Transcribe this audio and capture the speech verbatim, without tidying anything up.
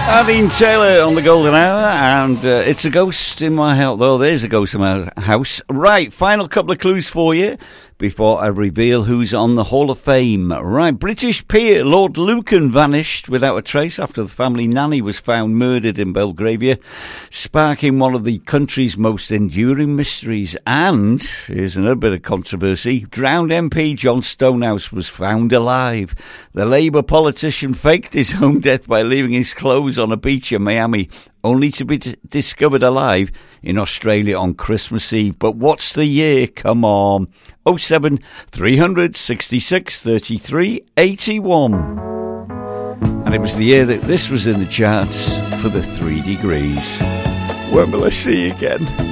Dean Taylor on the Golden Hour, and uh, it's a ghost in my house. Though there's a ghost in my house. Right, final couple of clues for you before I reveal who's on the Hall of Fame. Right, British peer Lord Lucan vanished without a trace after the family nanny was found murdered in Belgravia, sparking one of the country's most enduring mysteries. And here's another bit of controversy: drowned M P John Stonehouse was found alive. The Labour politician faked his own death by leaving his clothes on a beach in Miami, only to be d- discovered alive in Australia on Christmas Eve. But what's the year? Come on. oh seven three hundred sixty-six thirty-three eighty-one. And it was the year that this was in the charts for the Three Degrees. When will I see you again?